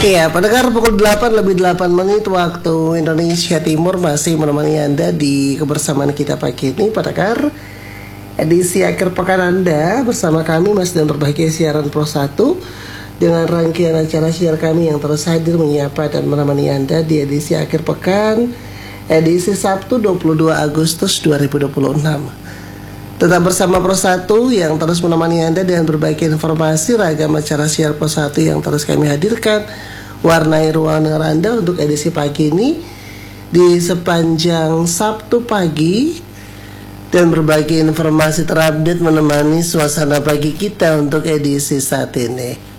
Iya, pendengar pukul 8 lebih 8 menit waktu Indonesia Timur masih menemani Anda di kebersamaan kita pagi ini, pendengar. Edisi akhir pekan Anda bersama kami masih dalam berbahagia siaran Pro 1 dengan rangkaian acara siar kami yang terus hadir menyapa dan menemani Anda di edisi akhir pekan edisi Sabtu 22 Agustus 2026. Tetap bersama Pro 1 yang terus menemani Anda dengan berbagai informasi ragam acara siar Pro 1 yang terus kami hadirkan, warnai ruang dengar Anda untuk edisi pagi ini di sepanjang Sabtu pagi, dan berbagai informasi terupdate menemani suasana pagi kita untuk edisi saat ini.